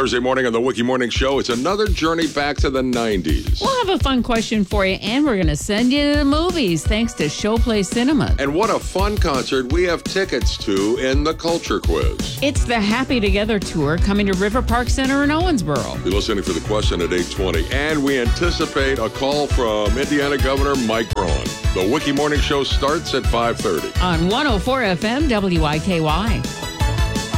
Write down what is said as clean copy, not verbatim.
Thursday morning on the Wiki Morning Show. It's another journey back to the 90s. We'll have a fun question for you, and we're going to send you to the movies thanks to Showplay Cinema. And what a fun concert we have tickets to in the Culture Quiz. It's the Happy Together Tour coming to River Park Center in Owensboro. Be listening for the question at 8:20. And we anticipate a call from Indiana Governor Mike Braun. The Wiki Morning Show starts at 5:30. On 104 FM WIKY.